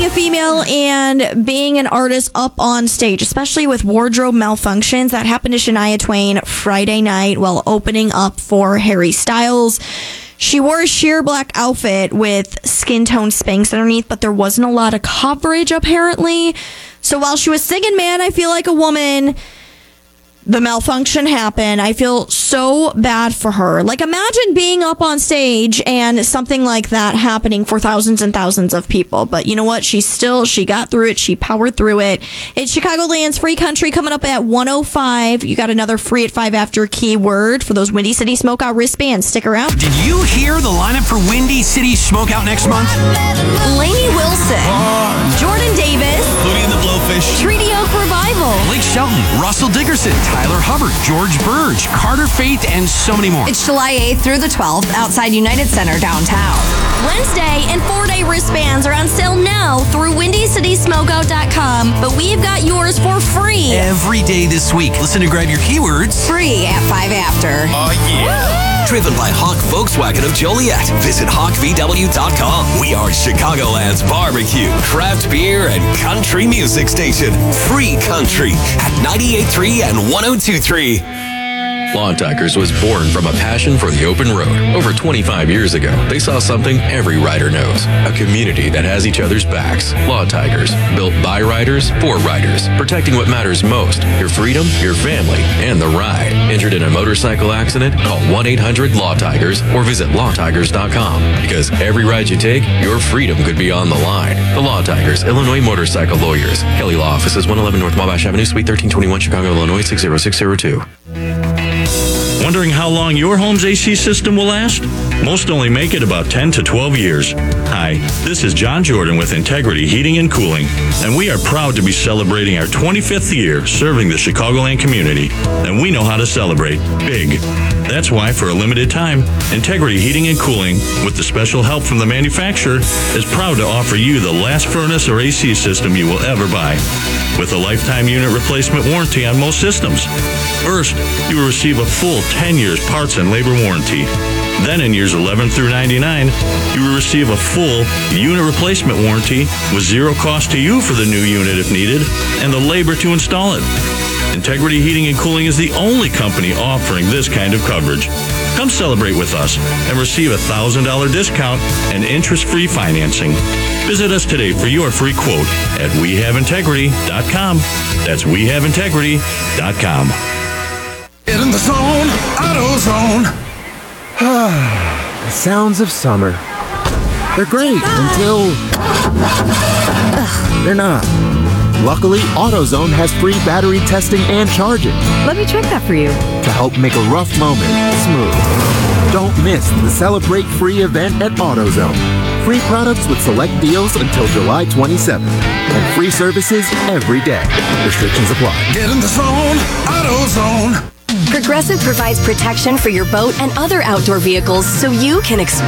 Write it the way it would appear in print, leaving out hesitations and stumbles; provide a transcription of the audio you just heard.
being a female and being an artist up on stage, especially with wardrobe malfunctions. That happened to Shania Twain Friday night while opening up for Harry Styles. She wore a sheer black outfit with skin tone Spanx underneath, but there wasn't a lot of coverage apparently. So while she was singing Man, I Feel Like a Woman, the malfunction happened. I feel so bad for her. Like, imagine being up on stage and something like that happening for thousands and thousands of people. But you know what? She got through it. She powered through it. It's Chicagoland's Free Country coming up at 1:05. You got another free at 5 after keyword for those Windy City Smokeout wristbands. Stick around. Did you hear the lineup for Windy City Smokeout next month? Lainey Wilson, Jordan Davis, Including the Blowfish, Treaty Oak Revival, Blake Shelton, Russell Dickerson, Tyler Hubbard, George Burge, Carter Faith, and so many more. It's July 8th through the 12th outside United Center downtown. Wednesday and 4-day wristbands are on sale now through WindyCitySmokeout.com, but we've got yours for free. Every day this week. Listen to grab your keywords. Free at 5 after. Oh, yeah. Driven by Hawk Volkswagen of Joliet. Visit HawkVW.com. We are Chicagoland's barbecue, craft beer, and country music station. Free Country at 98.3 and 102.3. Law Tigers was born from a passion for the open road. Over 25 years ago, they saw something every rider knows. A community that has each other's backs. Law Tigers, built by riders, for riders. Protecting what matters most. Your freedom, your family, and the ride. Injured in a motorcycle accident? Call 1-800-LAW-TIGERS or visit LawTigers.com. Because every ride you take, your freedom could be on the line. The Law Tigers, Illinois Motorcycle Lawyers. Kelly Law Offices, 111 North Wabash Avenue, Suite 1321, Chicago, Illinois, 60602. Wondering how long your home's AC system will last? Most only make it about 10 to 12 years. Hi, this is John Jordan with Integrity Heating and Cooling, and we are proud to be celebrating our 25th year serving the Chicagoland community, and we know how to celebrate big. That's why, for a limited time, Integrity Heating and Cooling, with the special help from the manufacturer, is proud to offer you the last furnace or AC system you will ever buy, with a lifetime unit replacement warranty on most systems. First, you will receive a full 10 years parts and labor warranty. Then in years 11 through 99, you will receive a full unit replacement warranty with zero cost to you for the new unit if needed, and the labor to install it. Integrity Heating and Cooling is the only company offering this kind of coverage. Come celebrate with us and receive a $1,000 discount and interest-free financing. Visit us today for your free quote at WeHaveIntegrity.com. That's WeHaveIntegrity.com. Get in the zone, AutoZone. The sounds of summer. They're great until they're not. Luckily, AutoZone has free battery testing and charging Let me check that for you. to help make a rough moment smooth. Don't miss the Celebrate Free event at AutoZone. Free products with select deals until July 27th. And free services every day. Restrictions apply. Get in the zone, AutoZone. Progressive provides protection for your boat and other outdoor vehicles so you can explore.